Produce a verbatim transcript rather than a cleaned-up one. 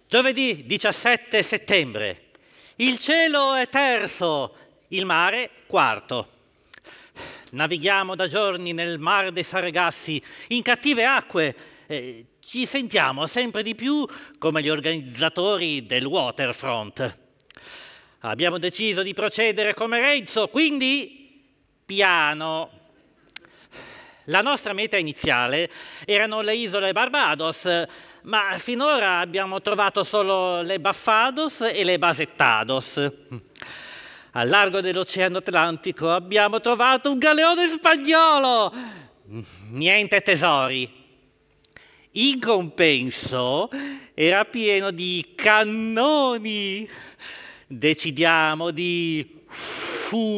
Giovedì diciassette settembre. Il cielo è terzo, il mare quarto. Navighiamo da giorni nel mar dei Sargassi, in cattive acque. Eh, ci sentiamo sempre di più come gli organizzatori del waterfront. Abbiamo deciso di procedere come Renzo, quindi piano. La nostra meta iniziale erano le isole Barbados, ma finora abbiamo trovato solo le Baffados e le Basettados. Al largo dell'Oceano Atlantico abbiamo trovato un galeone spagnolo! Niente tesori. In compenso era pieno di cannoni. Decidiamo di